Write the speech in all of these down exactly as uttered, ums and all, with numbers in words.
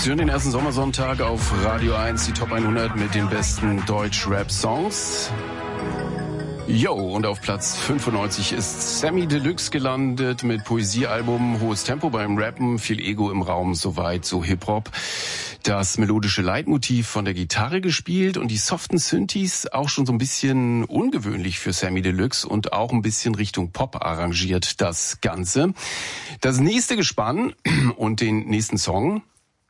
Sie hören den ersten Sommersonntag auf Radio eins, die Top hundert mit den besten Deutsch-Rap-Songs. Jo, und auf Platz fünfundneunzig ist Samy Deluxe gelandet mit Poesiealbum, hohes Tempo beim Rappen, viel Ego im Raum, soweit so Hip-Hop. Das melodische Leitmotiv von der Gitarre gespielt und die soften Synthes auch schon so ein bisschen ungewöhnlich für Samy Deluxe und auch ein bisschen Richtung Pop arrangiert das Ganze. Das nächste Gespann und den nächsten Song,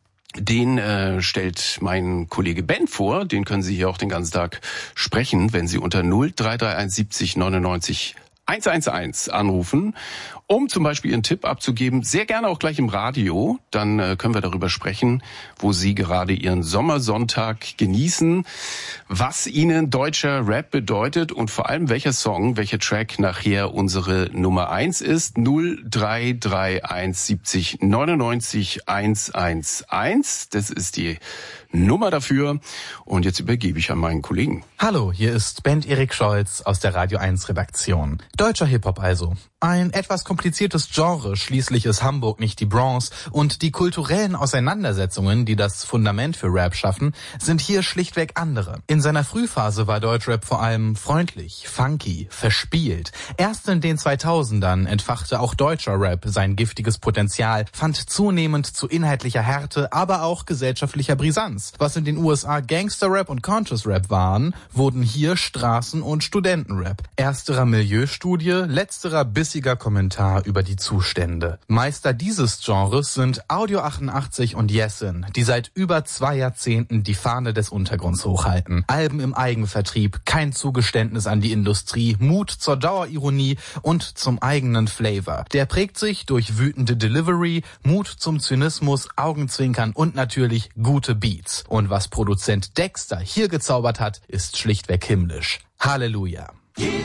den äh, stellt mein Kollege Ben vor. Den können Sie hier auch den ganzen Tag sprechen, wenn Sie unter null drei drei eins siebzig neunundneunzig hundertelf anrufen, um zum Beispiel Ihren Tipp abzugeben. Sehr gerne auch gleich im Radio. Dann äh, können wir darüber sprechen, wo Sie gerade Ihren Sommersonntag genießen, was Ihnen deutscher Rap bedeutet und vor allem welcher Song, welcher Track nachher unsere Nummer eins ist. null drei drei eins siebzig neunundneunzig hundertelf. Das ist die Nummer dafür. Und jetzt übergebe ich an meinen Kollegen. Hallo, hier ist Bent Erik Scholz aus der Radio eins Redaktion. Deutscher Hip-Hop also. Ein etwas kompliziertes Genre, schließlich ist Hamburg nicht die Bronx und die kulturellen Auseinandersetzungen, die das Fundament für Rap schaffen, sind hier schlichtweg andere. In seiner Frühphase war Deutschrap vor allem freundlich, funky, verspielt. Erst in den zweitausendern entfachte auch deutscher Rap sein giftiges Potenzial, fand zunehmend zu inhaltlicher Härte, aber auch gesellschaftlicher Brisanz. Was in den U S A Gangster-Rap und Conscious-Rap waren, wurden hier Straßen- und Studentenrap. Ersterer Milieustudie, letzterer bissiger Kommentar über die Zustände. Meister dieses Genres sind Audio achtundachtzig und Jessin, die seit über zwei Jahrzehnten die Fahne des Untergrunds hochhalten. Alben im Eigenvertrieb, kein Zugeständnis an die Industrie, Mut zur Dauerironie und zum eigenen Flavor. Der prägt sich durch wütende Delivery, Mut zum Zynismus, Augenzwinkern und natürlich gute Beats. Und was Produzent Dexter hier gezaubert hat, ist schlichtweg himmlisch. Halleluja.